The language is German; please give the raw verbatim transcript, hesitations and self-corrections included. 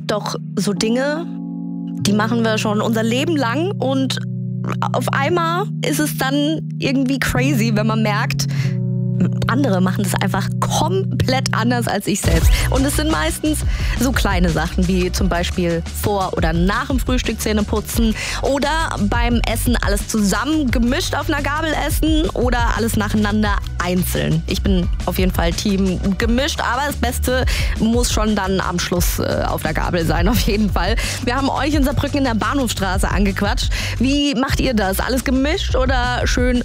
gibt doch so Dinge, die machen wir schon unser Leben lang und auf einmal ist es dann irgendwie crazy, wenn man merkt, andere machen das einfach komplett anders als ich selbst. Und es sind meistens so kleine Sachen wie zum Beispiel vor oder nach dem Frühstück Zähne putzen oder beim Essen alles zusammen gemischt auf einer Gabel essen oder alles nacheinander einzeln. Ich bin auf jeden Fall Team gemischt, aber das Beste muss schon dann am Schluss äh, auf der Gabel sein, auf jeden Fall. Wir haben euch in Saarbrücken in der Bahnhofstraße angequatscht. Wie macht ihr das? Alles gemischt oder schön